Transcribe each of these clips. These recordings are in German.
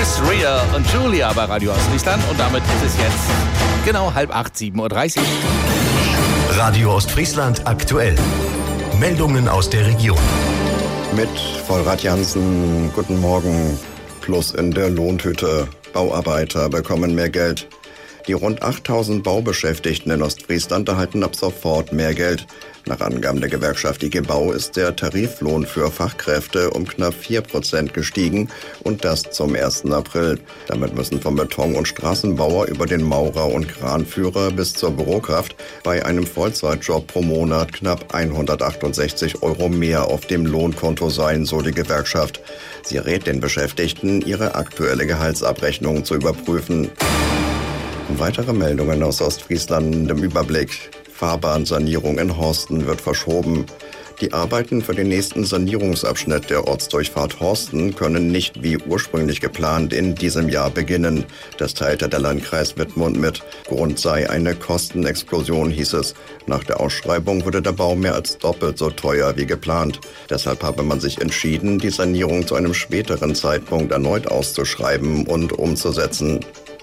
Ria und Julia bei Radio Ostfriesland. Und damit ist es jetzt genau 7:30, 7:30 Uhr. Radio Ostfriesland aktuell. Meldungen aus der Region. Mit Vollrad Jansen, guten Morgen. Plus in der Lohntüte. Bauarbeiter bekommen mehr Geld. Die rund 8.000 Baubeschäftigten in Ostfriesland erhalten ab sofort mehr Geld. Nach Angaben der Gewerkschaft IG Bau ist der Tariflohn für Fachkräfte um knapp 4% gestiegen und das zum 1. April. Damit müssen vom Beton- und Straßenbauer über den Maurer und Kranführer bis zur Bürokraft bei einem Vollzeitjob pro Monat knapp 168 € mehr auf dem Lohnkonto sein, so die Gewerkschaft. Sie rät den Beschäftigten, ihre aktuelle Gehaltsabrechnung zu überprüfen. Weitere Meldungen aus Ostfriesland im Überblick. Fahrbahnsanierung in Horsten wird verschoben. Die Arbeiten für den nächsten Sanierungsabschnitt der Ortsdurchfahrt Horsten können nicht wie ursprünglich geplant in diesem Jahr beginnen. Das teilte der Landkreis Wittmund mit. Grund sei eine Kostenexplosion, hieß es. Nach der Ausschreibung wurde der Bau mehr als doppelt so teuer wie geplant. Deshalb habe man sich entschieden, die Sanierung zu einem späteren Zeitpunkt erneut auszuschreiben und umzusetzen.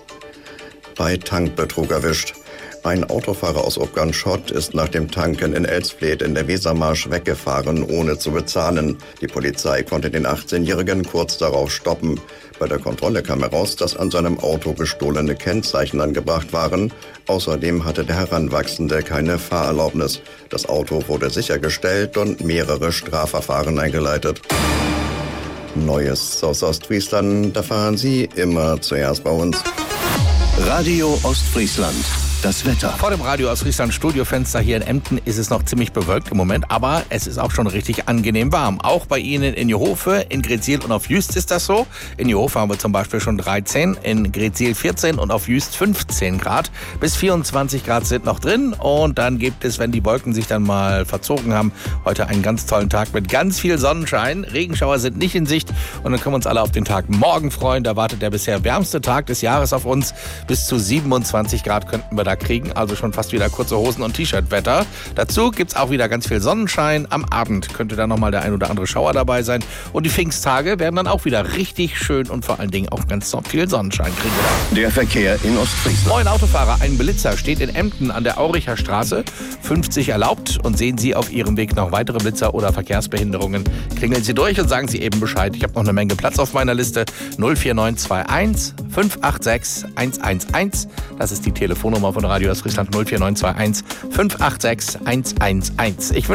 Bei Tankbetrug erwischt. Ein Autofahrer aus Obganschott ist nach dem Tanken in Elsfleth in der Wesermarsch weggefahren, ohne zu bezahlen. Die Polizei konnte den 18-Jährigen kurz darauf stoppen. Bei der Kontrolle kam heraus, dass an seinem Auto gestohlene Kennzeichen angebracht waren. Außerdem hatte der Heranwachsende keine Fahrerlaubnis. Das Auto wurde sichergestellt und mehrere Strafverfahren eingeleitet. Neues aus Ostfriesland, da fahren Sie immer zuerst bei uns. Radio Ostfriesland. Das Wetter. Vor dem Radio Ostfriesland Studiofenster hier in Emden ist es noch ziemlich bewölkt im Moment, aber es ist auch schon richtig angenehm warm. Auch bei Ihnen in Jehofe, in Greetsiel und auf Jüst ist das so. In Jehofe haben wir zum Beispiel schon 13, in Greetsiel 14 und auf Jüst 15 Grad. Bis 24 Grad sind noch drin und dann gibt es, wenn die Wolken sich dann mal verzogen haben, heute einen ganz tollen Tag mit ganz viel Sonnenschein. Regenschauer sind nicht in Sicht und dann können wir uns alle auf den Tag morgen freuen. Da wartet der bisher wärmste Tag des Jahres auf uns. Bis zu 27 Grad könnten wir da kriegen, also schon fast wieder kurze Hosen und T-Shirt-Wetter. Dazu gibt's auch wieder ganz viel Sonnenschein. Am Abend könnte dann nochmal der ein oder andere Schauer dabei sein. Und die Pfingsttage werden dann auch wieder richtig schön und vor allen Dingen auch ganz viel Sonnenschein kriegen wir da. Der Verkehr in Ostfriesland. Moin Autofahrer, ein Blitzer steht in Emden an der Auricher Straße. 50 erlaubt und sehen Sie auf Ihrem Weg noch weitere Blitzer oder Verkehrsbehinderungen. Klingeln Sie durch und sagen Sie eben Bescheid. Ich habe noch eine Menge Platz auf meiner Liste. 04921 586 111. Das ist die Telefonnummer von Radio Ostfriesland 04921 586 111. Ich wünsche